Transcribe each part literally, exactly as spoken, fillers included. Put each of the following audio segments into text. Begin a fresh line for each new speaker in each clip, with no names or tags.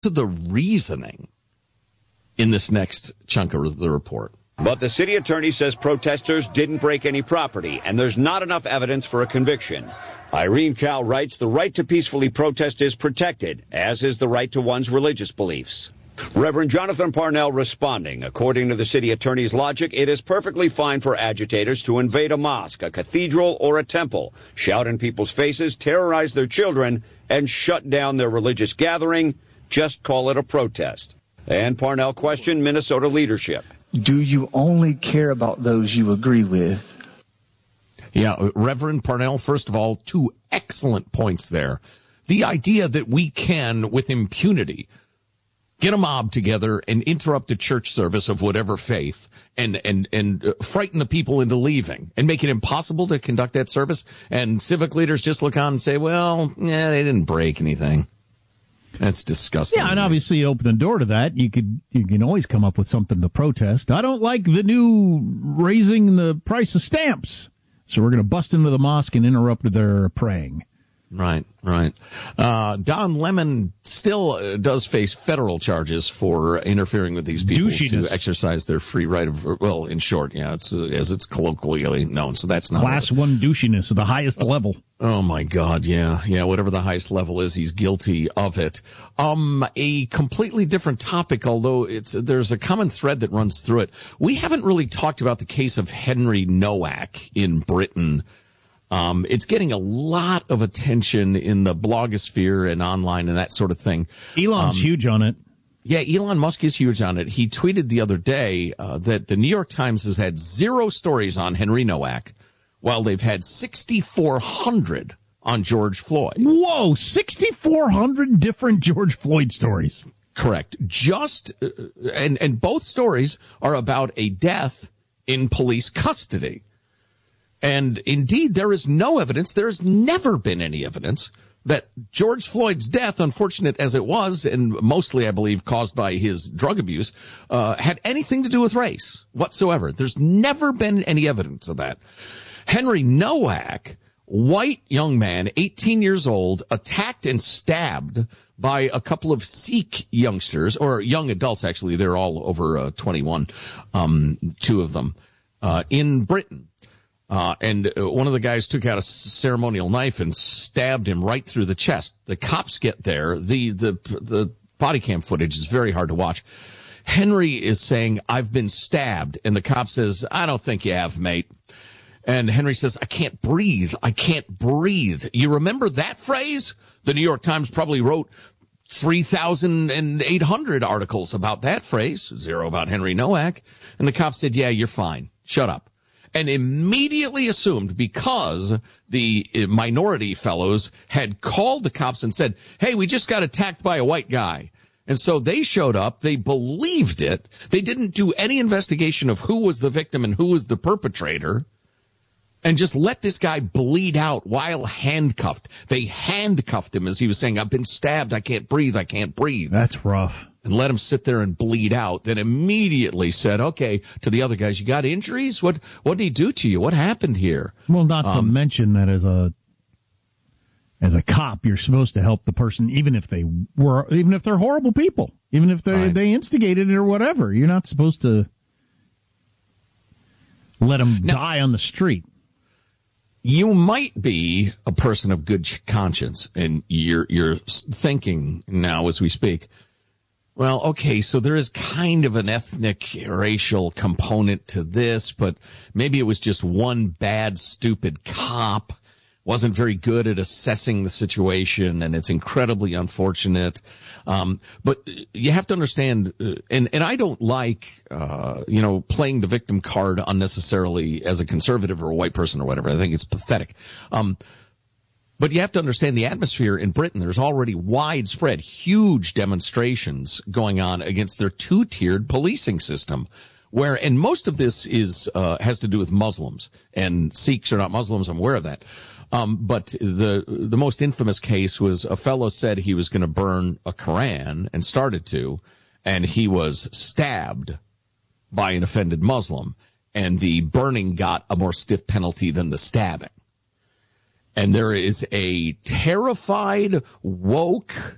to the reasoning in this next chunk of the report.
But the city attorney says protesters didn't break any property, and there's not enough evidence for a conviction. Irene Cow writes, the right to peacefully protest is protected, as is the right to one's religious beliefs. Reverend Jonathan Parnell responding, according to the city attorney's logic, it is perfectly fine for agitators to invade a mosque, a cathedral, or a temple, shout in people's faces, terrorize their children, and shut down their religious gathering. Just call it a protest. And Parnell questioned Minnesota leadership.
Do you only care about those you agree with?
Yeah, Reverend Parnell, first of all, two excellent points there. The idea that we can, with impunity, get a mob together and interrupt a church service of whatever faith and, and, and uh, frighten the people into leaving and make it impossible to conduct that service. And civic leaders just look on and say, well, yeah, they didn't break anything. That's disgusting.
Yeah, and obviously you open the door to that. You could you can always come up with something to protest. I don't like the new raising the price of stamps, so we're going to bust into the mosque and interrupt their praying.
Right, right. Uh, Don Lemon still uh, does face federal charges for interfering with these people
Douchiness.
to exercise their free right of, well, in short, yeah, it's uh, as it's colloquially known, so that's not...
Class one douchiness at the highest level.
Oh, my God, yeah, yeah, whatever the highest level is, he's guilty of it. Um, a completely different topic, although it's there's a common thread that runs through it. We haven't really talked about the case of Henry Nowak in Britain. Um, it's getting a lot of attention in the blogosphere and online and that sort of thing.
Elon's
um,
huge on it.
Yeah, Elon Musk is huge on it. He tweeted the other day uh, that the New York Times has had zero stories on Henry Nowak, while they've had sixty-four hundred on George Floyd.
Whoa, sixty-four hundred different George Floyd stories.
Correct. Just uh, and and both stories are about a death in police custody. And indeed, there is no evidence, there has never been any evidence that George Floyd's death, unfortunate as it was, and mostly, I believe, caused by his drug abuse, uh, had anything to do with race whatsoever. There's never been any evidence of that. Henry Nowak, white young man, eighteen years old, attacked and stabbed by a couple of Sikh youngsters, or young adults, actually. They're all over uh, twenty-one, um, two of them, uh, in Britain. Uh, and uh, one of the guys took out a ceremonial knife and stabbed him right through the chest. The cops get there. The, the, the body cam footage is very hard to watch. Henry is saying, I've been stabbed. And the cop says, I don't think you have, mate. And Henry says, I can't breathe. I can't breathe. You remember that phrase? The New York Times probably wrote three thousand eight hundred articles about that phrase, zero about Henry Nowak. And the cop said, yeah, you're fine. Shut up. And immediately assumed, because the minority fellows had called the cops and said, hey, we just got attacked by a white guy. And so they showed up. They believed it. They didn't do any investigation of who was the victim and who was the perpetrator, and just let this guy bleed out while handcuffed. They handcuffed him as he was saying, I've been stabbed. I can't breathe. I can't breathe.
That's rough.
And let him sit there and bleed out. Then immediately said, okay, to the other guys, you got injuries? What what did he do to you? What happened here?
Well, not
um,
to mention that as a as a cop, you're supposed to help the person, even if they were, even if they're horrible people, even if they
right.
they instigated it or whatever. You're not supposed to let them now, die on the street.
You might be a person of good conscience, and you're you're thinking now as we speak, well, okay, so there is kind of an ethnic, racial component to this, but maybe it was just one bad, stupid cop, wasn't very good at assessing the situation, and it's incredibly unfortunate. Um, but you have to understand, uh, and, and I don't like, uh, you know, playing the victim card unnecessarily as a conservative or a white person or whatever. I think it's pathetic. Um, But you have to understand the atmosphere in Britain. There's already widespread, huge demonstrations going on against their two-tiered policing system, where, and most of this is uh, has to do with Muslims, and Sikhs are not Muslims. I'm aware of that. Um, but the the most infamous case was a fellow said he was going to burn a Quran and started to, and he was stabbed by an offended Muslim, and the burning got a more stiff penalty than the stabbing. And there is a terrified, woke,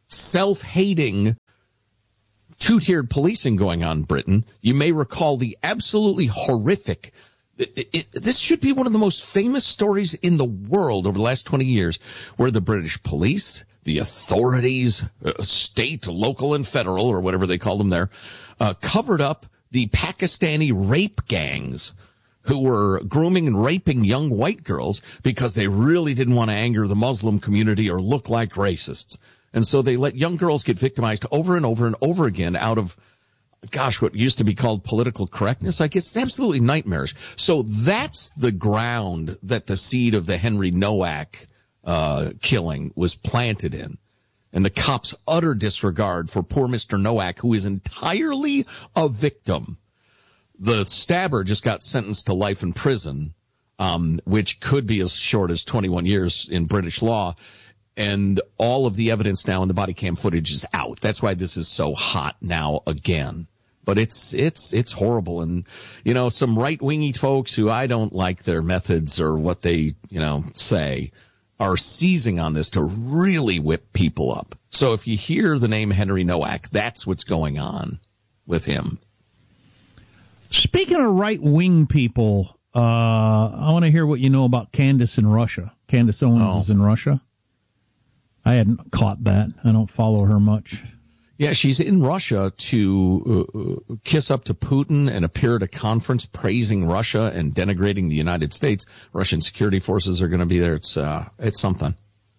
self-hating two-tiered policing going on in Britain. You may recall the absolutely horrific, it, it, this should be one of the most famous stories in the world over the last twenty years, where the British police, the authorities, uh, state, local, and federal, or whatever they call them there, uh, covered up the Pakistani rape gangs who were grooming and raping young white girls because they really didn't want to anger the Muslim community or look like racists. And so they let young girls get victimized over and over and over again out of, gosh, what used to be called political correctness. I guess it's absolutely nightmarish. So that's the ground that the seed of the Henry Nowak uh, killing was planted in. And the cops' utter disregard for poor Mister Nowak, who is entirely a victim. The stabber just got sentenced to life in prison, um, which could be as short as twenty-one years in British law. And all of the evidence now in the body cam footage is out. That's why this is so hot now again. But it's it's it's horrible. And, you know, some right-wingy folks who I don't like their methods or what they, you know, say are seizing on this to really whip people up. So if you hear the name Henry Nowak, that's what's going on with him.
Speaking of right-wing people, uh, I want to hear what you know about Candace in Russia. Candace Owens oh. is in Russia. I hadn't caught that. I don't follow her much.
Yeah, she's in Russia to uh, kiss up to Putin and appear at a conference praising Russia and denigrating the United States. Russian security forces are going to be there. It's uh, it's something.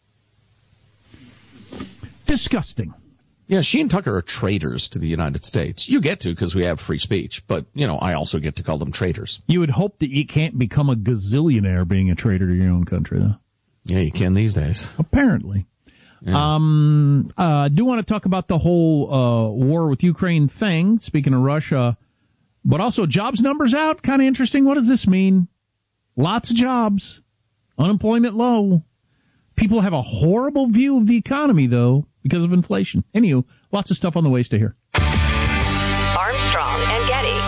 Disgusting.
Yeah, she and Tucker are traitors to the United States. You get to because we have free speech, but, you know, I also get to call them traitors.
You would hope that you can't become a gazillionaire being a traitor to your own country, though.
Yeah, you can these days.
Apparently.
Yeah.
Um, I uh, do want to talk about the whole uh, war with Ukraine thing, speaking of Russia, but also jobs numbers out. Kind of interesting. What does this mean? Lots of jobs. Unemployment low. People have a horrible view of the economy, though, because of inflation. Anywho, lots of stuff on the way. Stay here.
Armstrong and Getty.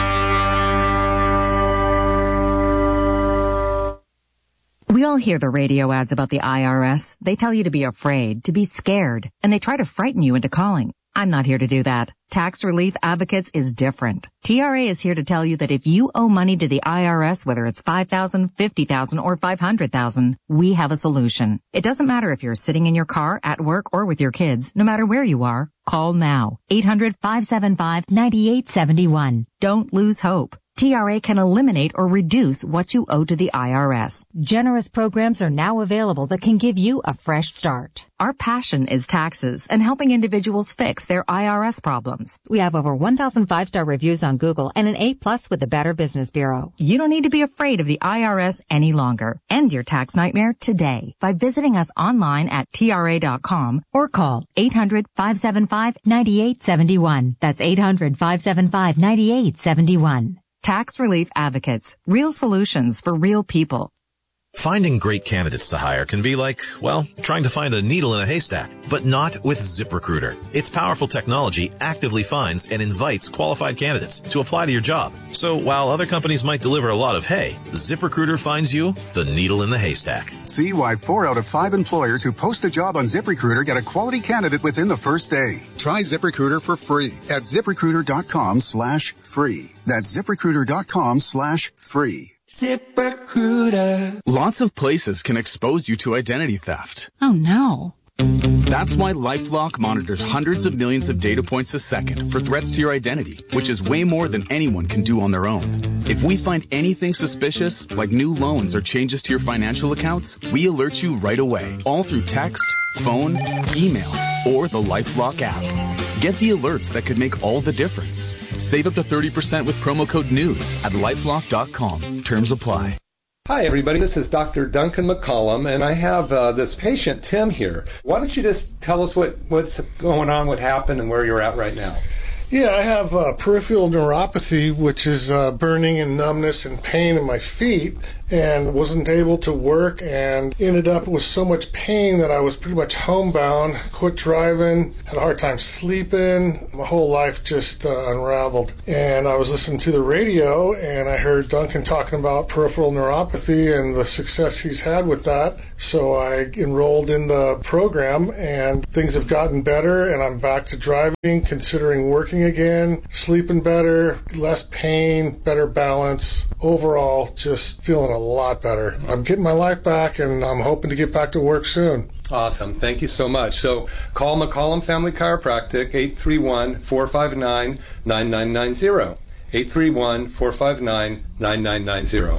We all hear the radio ads about the I R S. They tell you to be afraid, to be scared, and they try to frighten you into calling. I'm not here to do that. Tax Relief Advocates is different. T R A is here to tell you that if you owe money to the I R S, whether it's five thousand dollars, fifty thousand dollars, or five hundred thousand dollars, we have a solution. It doesn't matter if you're sitting in your car, at work, or with your kids. No matter where you are, call now. eight hundred, five seven five, nine eight seven one. Don't lose hope. T R A can eliminate or reduce what you owe to the I R S.
Generous programs are now available that can give you a fresh start.
Our passion is taxes and helping individuals fix their I R S problems.
We have over one thousand five-star reviews on Google and an A plus with the Better Business Bureau.
You don't need to be afraid of the I R S any longer. End your tax nightmare today by visiting us online at T R A dot com or call eight hundred, five seven five, nine eight seven one. That's eight hundred, five seven five, nine eight seven one. Tax Relief Advocates. Real solutions for real people.
Finding great candidates to hire can be like, well, trying to find a needle in a haystack, but not with ZipRecruiter. Its powerful technology actively finds and invites qualified candidates to apply to your job. So while other companies might deliver a lot of hay, ZipRecruiter finds you the needle in the haystack.
See why four out of five employers who post a job on ZipRecruiter get a quality candidate within the first day. Try ZipRecruiter for free at ZipRecruiter.com slash free. That's ZipRecruiter.com slash free.
ZipRecruiter. Lots of places can expose you to identity theft.
Oh, no.
That's why LifeLock monitors hundreds of millions of data points a second for threats to your identity, which is way more than anyone can do on their own. If we find anything suspicious, like new loans or changes to your financial accounts, we alert you right away, all through text, phone, email, or the LifeLock app. Get the alerts that could make all the difference. Save up to thirty percent with promo code NEWS at lifelock dot com. Terms apply.
Hi, everybody. This is Doctor Duncan McCollum, and I have uh, this patient, Tim, here. Why don't you just tell us what, what's going on, what happened, and where you're at right now?
Yeah, I have uh, peripheral neuropathy, which is uh, burning and numbness and pain in my feet.
and wasn't able to work and ended up with so much pain that I was pretty much homebound, quit driving, had a hard time sleeping. My whole life just uh, unraveled. And I was listening to the radio and I heard Duncan talking about peripheral neuropathy and the success he's had with that. So I enrolled in the program and things have gotten better and I'm back to driving, considering working again, sleeping better, less pain, better balance. Overall, just feeling a lot better. I'm getting my life back and I'm hoping to get back to work soon.
Awesome. Thank you so much. So call McCollum Family Chiropractic, eight three one, four five nine, nine nine nine zero. eight three one, four five nine, nine nine nine zero.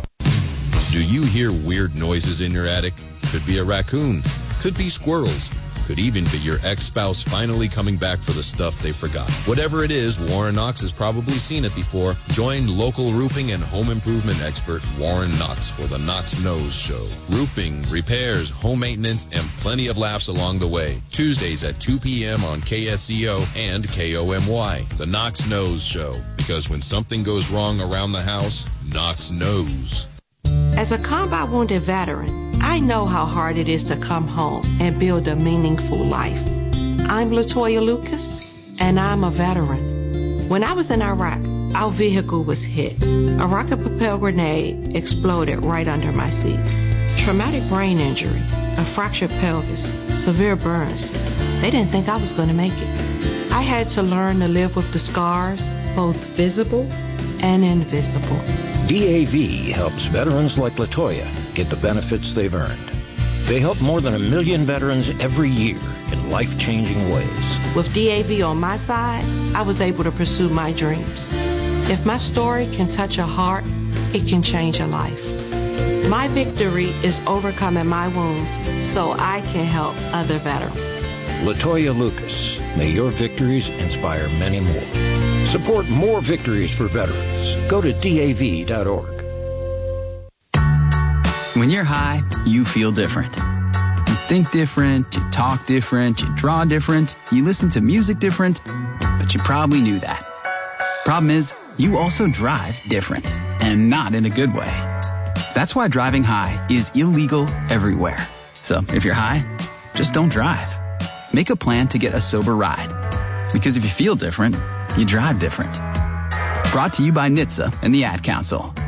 Do you hear weird noises in your attic? Could be a raccoon. Could be squirrels. Could even be your ex-spouse finally coming back for the stuff they forgot. Whatever it is, Warren Knox has probably seen it before. Join local roofing and home improvement expert Warren Knox for the Knox Knows Show. Roofing, repairs, home maintenance, and plenty of laughs along the way. Tuesdays at two p.m. on K S E O and K O M Y. The Knox Knows Show. Because when something goes wrong around the house, Knox knows.
As a combat wounded veteran, I know how hard it is to come home and build a meaningful life. I'm Latoya Lucas, and I'm a veteran. When I was in Iraq, our vehicle was hit. A rocket-propelled grenade exploded right under my seat. Traumatic brain injury, a fractured pelvis, severe burns. They didn't think I was going to make it. I had to learn to live with the scars, both visible and invisible.
D A V helps veterans like Latoya get the benefits they've earned. They help more than a million veterans every year in life-changing ways.
With D A V on my side, I was able to pursue my dreams. If my story can touch a heart, it can change a life. My victory is overcoming my wounds so I can help other veterans.
Latoya Lucas, may your victories inspire many more. Support more victories for veterans. Go to D A V dot org.
When you're high, you feel different. You think different, you talk different, you draw different, you listen to music different, but you probably knew that. Problem is, you also drive different, and not in a good way. That's why driving high is illegal everywhere. So if you're high, just don't drive. Make a plan to get a sober ride. Because if you feel different, you drive different. Brought to you by N H T S A and the Ad Council.